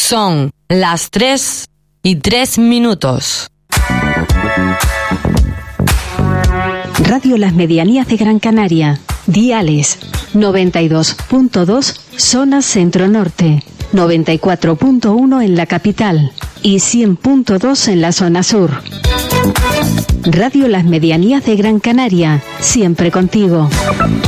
Son las 3:03. Radio Las Medianías de Gran Canaria. Diales 92.2 zona centro-norte, 94.1 en la capital y 100.2 en la zona sur. Radio Las Medianías de Gran Canaria, siempre contigo.